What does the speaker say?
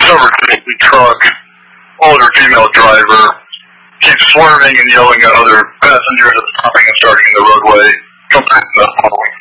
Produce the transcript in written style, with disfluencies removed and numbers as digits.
silver truck, older female driver, keeps swerving and yelling at other passengers and stopping and starting in the roadway. Comes back in the following